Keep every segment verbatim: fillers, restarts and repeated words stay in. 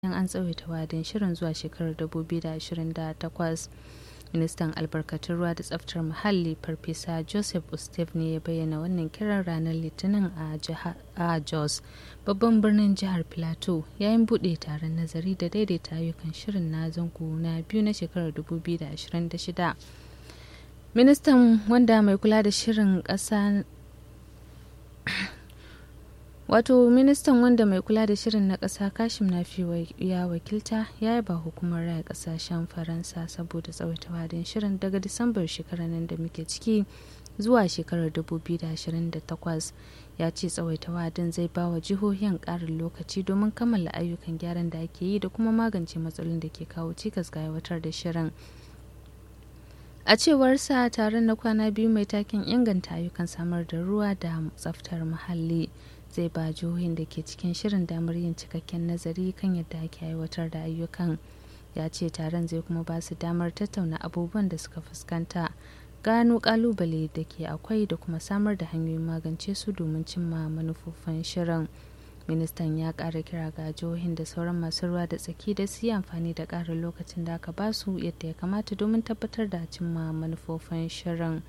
bayan an tsawaita wa'adin shirin zuwa shekarar dubu biyu da ashirin da takwas. Ministan albarkatun ruwa da tsaftar muhalli Farfesa Joseph Ostef ne ya bayyana wannan kiran ranar Litinin a Jos, babban birnin jihar Plateau, yayin buɗe taron nazari da daidaita ayyukan shirin na zango na biyu na shekarar dubu biyu da ashirin da shida. Ministan wanda mai kula da shirin ƙasa wato ministan wanda mai kula da shirin na ƙasa Kashim Nafi ya wakilta ya yaba hukumar raya ƙasashen Faransa saboda tsawaita wadin shirin daga Disambar shekarar nan da muke ciki zuwa shekarar dubu biyu da ashirin da takwas. Ya ce tsawaita wadin zai ba wa jihohin ƙarin lokaci domin kammala ayyukan gyaran da ake yi da kuma magance matsalolin da ke kawo cikas ga aiwatar da shirin. A cewar sa, taron na kwana biyu mai taken inganta ayyukan samar da ruwa da tsaftar muhalli zai ba jihohin da ke cikin shirin damar yin cikakken nazari kan yadda ake aiwatar da ayyukan. Ya ce taron zai kuma ba su damar tattauna abubuwan da suka fuskanta, gano kalubale da ke akwai da kuma samar da hanyoyin magance su domin cimma manufofin shirin. Ministan ya ƙara kira ga jihohin da sauran masu ruwa da tsaki da su yi amfani da ƙarin lokacin da aka ba su yadda ya kamata domin tabbatar da cimma manufofin shirin.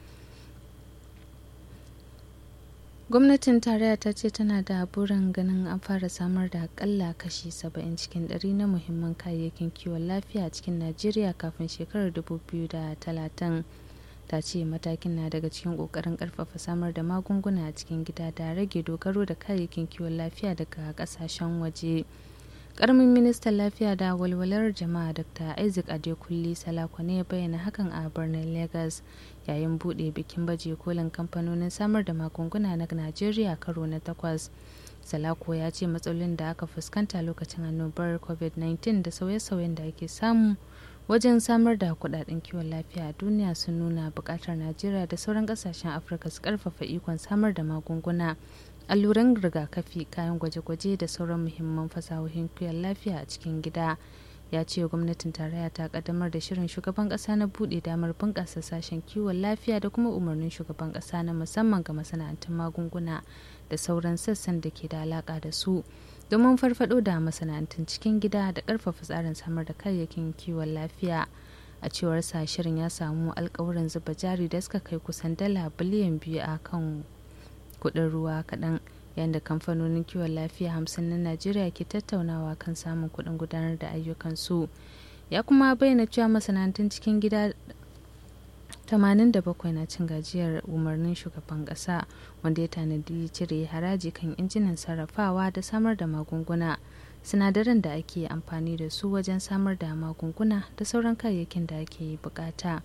Gwamnatin tarayya ta ce tana da burin ganin an fara samar da akalla kashi saba'in cikin ɗari na muhimman kayayyakin kiwon lafiya a cikin Najeriya kafin shekarar dubu biyu da talatin. Ta ce matakin na daga cikin ƙoƙarin ƙarfafa samar da magunguna a cikin gida da rage dogaro da kayayyakin kiwon lafiya daga ƙasashen waje. Ƙaramin ministan lafiya da walwalar jama'a Dr. Isaac Adekunle Salako ne ya bayyana hakan a birnin Lagos yayin buɗe bikin baje kolin kamfanonin samar da magunguna na Najeriya karo na takwas. Salako ya ce matsalolin da aka fuskanta lokacin annobar covid nineteen da sauye-sauyen da ake samu wajen samar da kudaden kiwon lafiya a duniya sun nuna buƙatar Najeriya da sauran ƙasashen Afirka su ƙarfafa ikon samar da magunguna, alluran rigakafi, kayan gwaje-gwaje da sauran muhimman fasahohin kiwon lafiya a cikin gida. Ya ce gwamnatin tarayya ta kaddamar da shirin shugaban kasa na bude damar bunƙasa sashen kiwon lafiya da kuma umarnin shugaban kasa na musamman ga masana'antun magunguna da sauran sassan da ke da alaka da su domin farfado da masana'antun cikin gida da ƙarfafa tsarin samar da kayayyakin kiwon lafiya. A cewar sa shirin ya samu alƙawarin zuba jari da suka kai kusan dala biliyan biyu a kan kuɗin ruwa kaɗan, yadda kamfanonin kiwon lafiya hamsin na Najeriya ke tattaunawa kan samun kuɗin gudanar da ayyukansu. Ya kuma bayyana cewa masana'antun cikin gida tamanin da bakwai na cin gajiyar umarnin shugaban ƙasa wanda ya tanadi cire haraji kan injinan sarrafawa da samar da magunguna, sinadaran da ake amfani da su wajen samar da magunguna da sauran kayayyakin da ake bukata.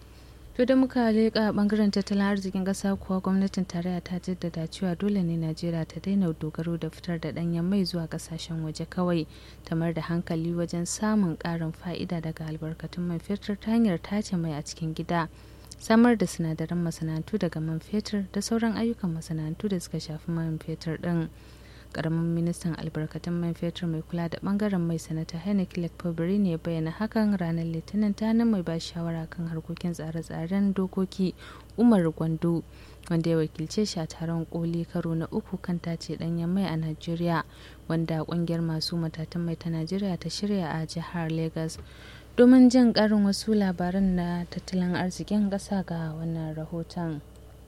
To da muka leƙa bangaren tattalin arzikin ƙasa kuwa gwamnatin tarayya ta jaddada cewa dole ne Najeriya ta daina dogaro da fitar da ɗanyen mai zuwa ƙasashen waje kawai, ta mayar da hankali wajen samun ƙarin fa'ida daga albarkatun man fetur ta hanyar tace mai a cikin gida, samar da sinadaran masana'antu daga man fetur da sauran ayyukan masana'antu da suka shafi man fetur ɗin. Karamin ministan albarkatun man fetur mai kula da bangaren mai sanata Heineken Lekpobiri ne bayyana hakan ranar Litinin ta hannun mai ba shawara kan harkokin tsare-tsaren dokoki Umar Gwando, wanda ya wakilce shi a taron koli karo na uku kan tace danyen mai a Najeriya, wanda kungiyar masu matatan mai ta Najeriya ta shirya a jihar Lagos. Domin jin karin wasu labaran na tattalin arzikin ƙasa ga wannan rahoton.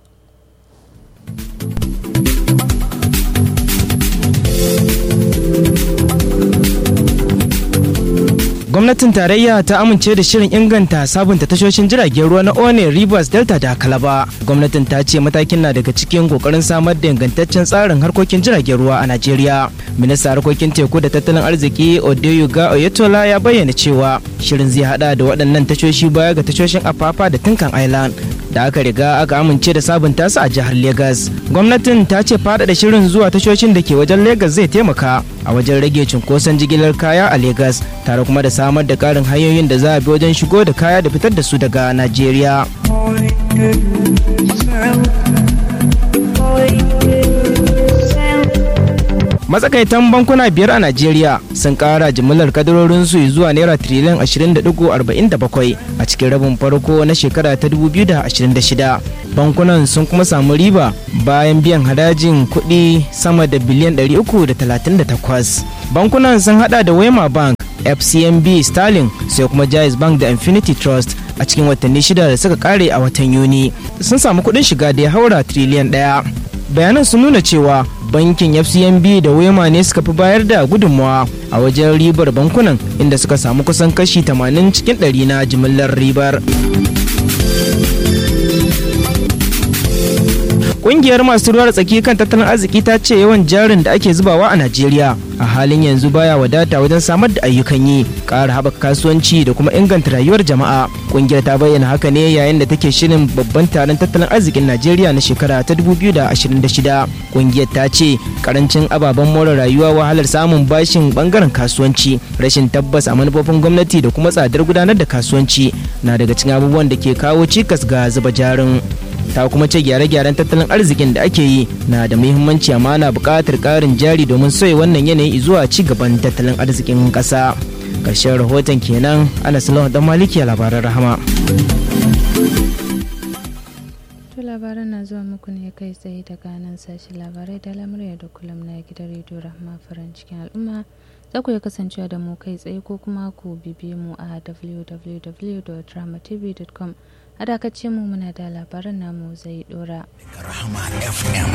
Gwamnatin tarayya ta amince da shirin inganta sabunta tashoshin jiragen ruwa na One, Rivers, Delta da Calabar. Gwamnatin ta ce matakin na daga cikin kokarin samar da ingantaccen tsarin harkokin jiragen ruwa a Najeriya. Ministan harkokin teku da tattalin arziki Odeyoga Oyetola ya bayyana cewa shirin zai hada da waɗannan tashoshi baya ga tashoshin Apapa da Tinkan Island da aka riga aka amince da sabunta su a jihar Lagos. Gwamnatin ta ce faɗaɗa shirin zuwa tashoshin da ke wajen Lagos zai taimaka a wajen rage cunkoson jigilar kaya a Lagos, tare kuma da samar da ƙarin hanyoyin da za a bi wajen shigo da kaya da fitar da su daga Najeriya. Matsakaitan bankuna biyar a Najeriya sun kara jimillar kadarorinsu zuwa naira tiriliyan ashirin da digo arba'in da bakwai a cikin rabin farko na shekara ta dubu biyu da ashirin da shida. Bankunan sun kuma samu riba bayan biyan harajin kuɗi sama da biliyan ɗari uku da talatin da takwas. Bankunan sun hada da Wema Bank, F C M B Sterling, sai kuma Jaiz Bank da Infinity Trust a cikin watanni shida da suka kare a watan Yuni. Sun samu kuɗin shiga da ya haura tiriliyan ɗaya. Bayanan sun nuna cewa bankin F C M B da Wema ne suka fi bayar da gudunmawa a wajen ribar bankunan, inda suka samu kusan kashi tamanin cikin ɗari na jimillar ribar. Ƙungiyar masu ruwa da tsaki kan tattalin arziki ta ce yawan jarin da ake zubawa a Najeriya a halin yanzu baya wadata wajen samar da ayyukan yi, ƙara haɓaka kasuwanci da kuma inganta rayuwar jama'a. Ƙungiyar ta bayyana haka ne yayin da take shirin babban taron tattalin arzikin Najeriya na shekara ta dubu biyu da ashirin da shida. Ƙungiyar ta ce karancin ababen more rayuwa, wahalar samun bashin bangaren kasuwanci, rashin tabbas a manufofin gwamnati da kuma tsadar gudanar da kasuwanci na daga cikin abubuwan da ke kawo cikas ga zuba jarin. Ta kuma ce gyare-gyaren tattalin arzikin da ake yi na da muhimmanci, amma na buƙatar ƙarin jari domin sauya wannan yanayi zuwa ci gaban tattalin arzikin ƙasa. Ƙarshen rahoton kenan. Anas Lawan Dan Maliki, labaran Rahama. To labaran na zuwa muku ne kai tsaye daga nan sashi labarai da lamurya da kullum na gidan rediyo Rahama farin cikin al'umma. Za ku iya kasancewa da mu kai tsaye ko kuma ku bibiye mu a w w w dot rahama t v dot com. A dakacin mu muna da labaran namu zai dora. Rahama F M